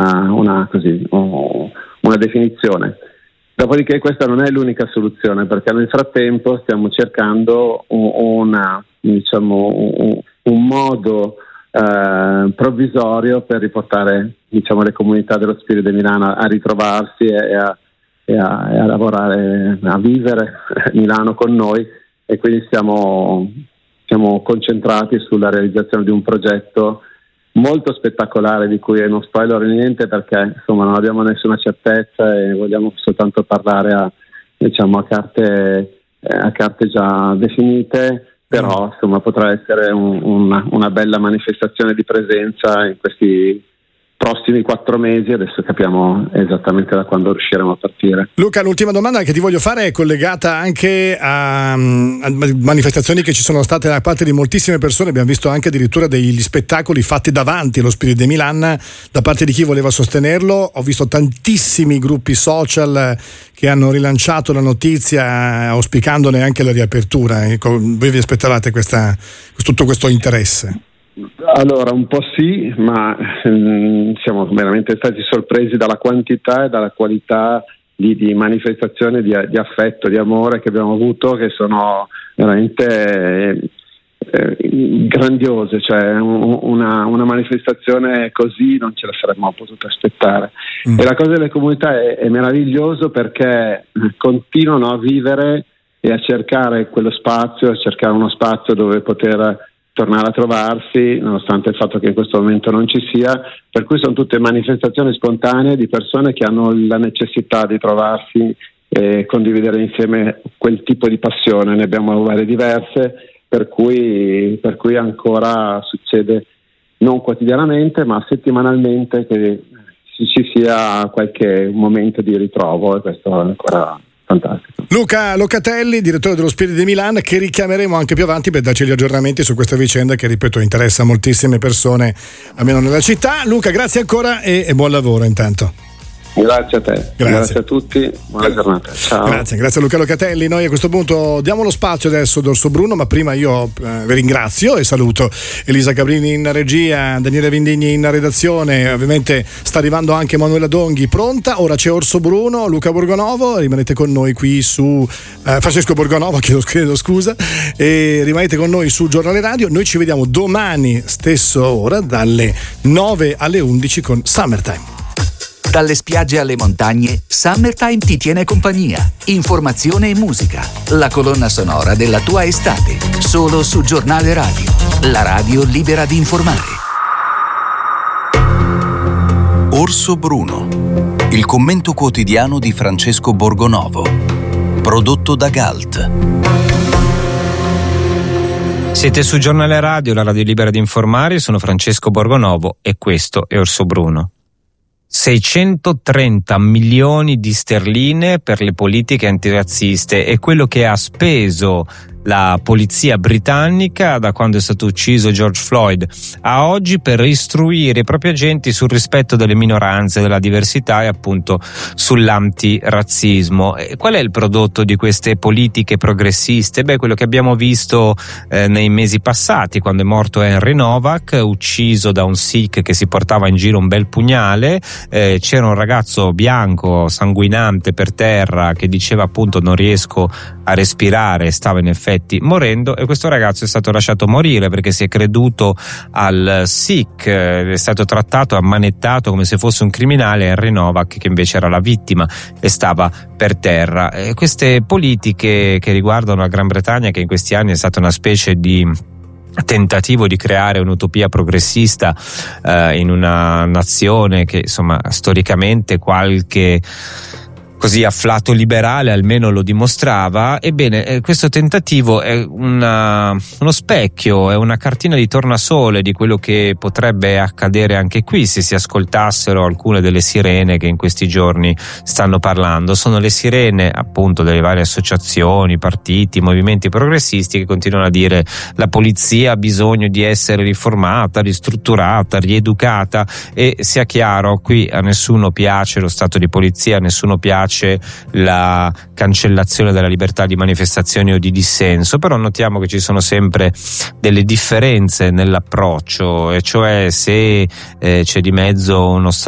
una definizione. Dopodiché questa non è l'unica soluzione, perché nel frattempo stiamo cercando un modo provvisorio per riportare le comunità dello Spirito di Milano a ritrovarsi e a lavorare, a vivere Milano con noi, e quindi siamo concentrati sulla realizzazione di un progetto molto spettacolare, di cui non spoilerò niente perché non abbiamo nessuna certezza e vogliamo soltanto parlare a carte già definite, però potrà essere una bella manifestazione di presenza in questi prossimi 4 mesi. Adesso capiamo esattamente da quando riusciremo a partire. Luca, l'ultima domanda che ti voglio fare è collegata anche a manifestazioni che ci sono state da parte di moltissime persone. Abbiamo visto anche addirittura degli spettacoli fatti davanti allo Spirit de Milan da parte di chi voleva sostenerlo. Ho visto tantissimi gruppi social che hanno rilanciato la notizia auspicandone anche la riapertura. Voi vi aspettavate tutto questo interesse? Allora, un po' sì, ma siamo veramente stati sorpresi dalla quantità e dalla qualità di manifestazioni di affetto, di amore che abbiamo avuto, che sono veramente grandiose. Cioè una manifestazione così non ce la saremmo potuta aspettare. E la cosa delle comunità è meraviglioso, perché continuano a vivere e a cercare quello spazio, a cercare uno spazio dove poter tornare a trovarsi, nonostante il fatto che in questo momento non ci sia, per cui sono tutte manifestazioni spontanee di persone che hanno la necessità di trovarsi e condividere insieme quel tipo di passione. Ne abbiamo varie diverse, per cui ancora succede non quotidianamente ma settimanalmente che ci sia qualche momento di ritrovo, e questo è ancora fantastico. Luca Locatelli, direttore dello Spirit de Milan, che richiameremo anche più avanti per darci gli aggiornamenti su questa vicenda che, ripeto, interessa moltissime persone, almeno nella città. Luca, grazie ancora e buon lavoro intanto. Grazie a te, grazie a tutti, buona giornata. Ciao. Grazie a Luca Locatelli. Noi a questo punto diamo lo spazio adesso ad Orso Bruno, ma prima io vi ringrazio e saluto Elisa Cabrini in regia, Daniele Vindigni in redazione, ovviamente sta arrivando anche Manuela Donghi pronta. Ora c'è Orso Bruno, Luca Borgonovo, rimanete con noi qui su Francesco Borgonovo, chiedo scusa, e rimanete con noi su Giornale Radio. Noi ci vediamo domani stesso ora dalle 9 alle 11 con Summertime. Dalle spiagge alle montagne, Summertime ti tiene compagnia. Informazione e musica. La colonna sonora della tua estate. Solo su Giornale Radio. La radio libera di informare. Orso Bruno. Il commento quotidiano di Francesco Borgonovo. Prodotto da Galt. Siete su Giornale Radio, la radio libera di informare. Sono Francesco Borgonovo e questo è Orso Bruno. 630 milioni di sterline per le politiche antirazziste è quello che ha speso la polizia britannica da quando è stato ucciso George Floyd a oggi per istruire i propri agenti sul rispetto delle minoranze, della diversità e appunto sull'antirazzismo. E qual è il prodotto di queste politiche progressiste? Quello che abbiamo visto nei mesi passati, quando è morto Henry Novak, ucciso da un Sikh che si portava in giro un bel pugnale. C'era un ragazzo bianco sanguinante per terra che diceva appunto non riesco a respirare, stava in effetti morendo, e questo ragazzo è stato lasciato morire perché si è creduto al Sikh, è stato trattato, ammanettato come se fosse un criminale. Henry Novak, che invece era la vittima e stava per terra. E queste politiche che riguardano la Gran Bretagna, che in questi anni è stata una specie di tentativo di creare un'utopia progressista in una nazione che insomma storicamente qualche così afflato liberale almeno lo dimostrava. Ebbene, questo tentativo è uno specchio, è una cartina di tornasole di quello che potrebbe accadere anche qui se si ascoltassero alcune delle sirene che in questi giorni stanno parlando. Sono le sirene appunto delle varie associazioni, partiti, movimenti progressisti che continuano a dire la polizia ha bisogno di essere riformata, ristrutturata, rieducata, e sia chiaro, qui a nessuno piace lo stato di polizia, a nessuno piace la cancellazione della libertà di manifestazione o di dissenso, però notiamo che ci sono sempre delle differenze nell'approccio, e cioè se c'è di mezzo uno